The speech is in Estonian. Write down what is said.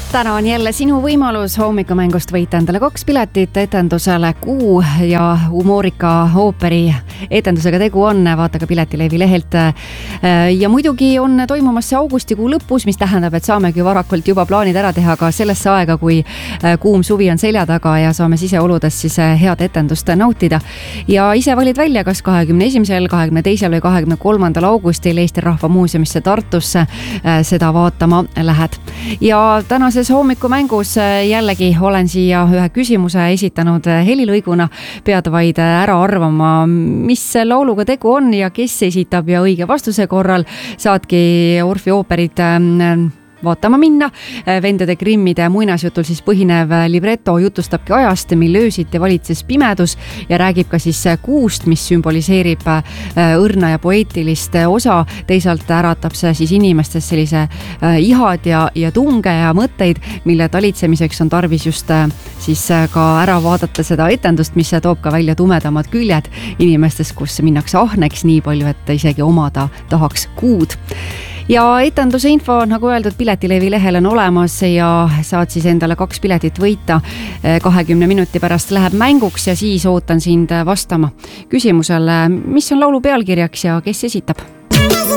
Täna on jälle sinu võimalus hommikumängust võita endale 2 piletit etendusele Kuu ja humoorika ooperi etendusega tegu on. Vaata ka Piletilevi lehelt. Ja muidugi on toimumas see augustikuu lõpus, mis tähendab, et saamegi varakult juba plaanid ära teha ka sellesse aega, kui kuum suvi on selja taga ja saame siseoludes siis head etendust nautida. Ja ise valid välja, kas 21., 22. või 23. augustil Eesti Rahva Muuseumisse Tartusse seda vaatama lähed. Ja tänases hommikumängus jällegi olen siia ühe küsimuse esitanud helilõiguna. Pead vaid ära arvama, mis lauluga tegu on ja kes esitab, ja õige vastuse korral saadki Orfi ooperit vaatama minna. Vendade Grimmide muinasjutul siis põhinev libreto jutustabki ajast, mil öösiti valitses pimedus ja räägib ka siis kuust, mis sümboliseerib õrna ja poeetilist osa. Teisalt äratab see siis inimestes sellise ihad ja tunge ja mõtteid, mille talitsemiseks on tarvis just siis ka ära vaadata seda etendust, mis toob ka välja tumedamad küljed inimestest, kus minnakse ahneks nii palju, et isegi omada tahaks kuud. Ja etenduse info, nagu öeldud, Piletilevi lehel on olemas ja saad siis endale 2 piletit võita. 20 minuti pärast läheb mänguks ja siis ootan sind vastama küsimusele, mis on laulu pealkirjaks ja kes esitab.